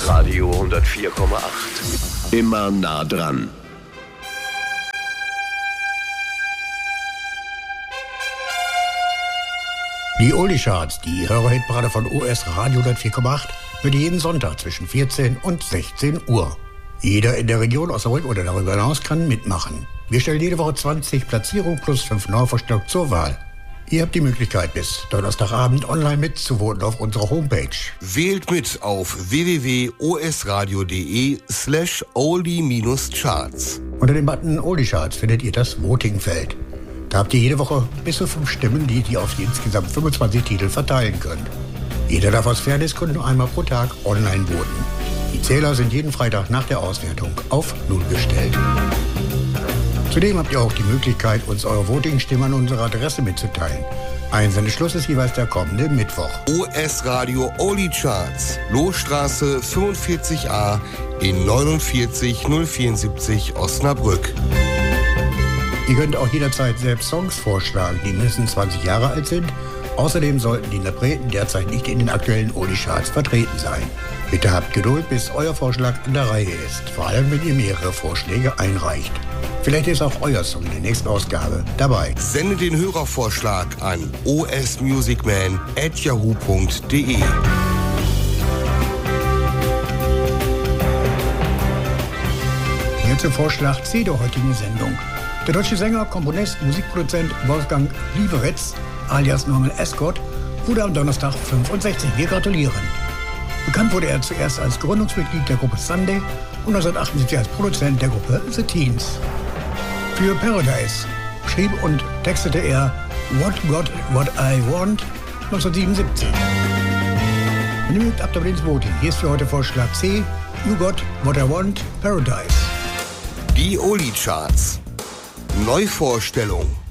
Radio 104,8. Immer nah dran. Die Oldie-Charts, die Hörerhitparade von US Radio 104,8, wird jeden Sonntag zwischen 14 und 16 Uhr. Jeder in der Region Osnabrück oder darüber hinaus kann mitmachen. Wir stellen jede Woche 20 Platzierungen plus 5 Neuvorstellungen zur Wahl. Ihr habt die Möglichkeit, bis Donnerstagabend online mitzuvoten auf unserer Homepage. Wählt mit auf www.osradio.de/oldie-charts. Unter dem Button Oldie Charts findet ihr das Votingfeld. Da habt ihr jede Woche bis zu 5 Stimmen, die ihr auf die insgesamt 25 Titel verteilen könnt. Jeder darf aus Fairnessgründen nur einmal pro Tag online voten. Die Zähler sind jeden Freitag nach der Auswertung auf 0 gestellt. Zudem habt ihr auch die Möglichkeit, uns eure Voting-Stimmen an unsere Adresse mitzuteilen. Einsendeschluss ist jeweils der kommende Mittwoch. US Radio Oldie Charts, Lohstraße 45a in 49074 Osnabrück. Ihr könnt auch jederzeit selbst Songs vorschlagen, die mindestens 20 Jahre alt sind. Außerdem sollten die Interpreten derzeit nicht in den aktuellen Oldie-Charts vertreten sein. Bitte habt Geduld, bis euer Vorschlag an der Reihe ist, vor allem wenn ihr mehrere Vorschläge einreicht. Vielleicht ist auch euer Song in der nächsten Ausgabe dabei. Sende den Hörervorschlag an osmusicman@yahoo.de. Hier zum Vorschlag C der heutigen Sendung. Der deutsche Sänger, Komponist, Musikproduzent Wolfgang Lieberitz, alias Norman Ascot, wurde am Donnerstag 65. Wir gratulieren. Bekannt wurde er zuerst als Gründungsmitglied der Gruppe Sunday und 1978 als Produzent der Gruppe The Teens. Für Paradise schrieb und textete er What Got What I Want 1977. Wenn ihr mögt, ab damit ins Voting. Hier ist für heute Vorschlag C, You Got What I Want, Paradise. Die Oldie Charts. Neuvorstellung.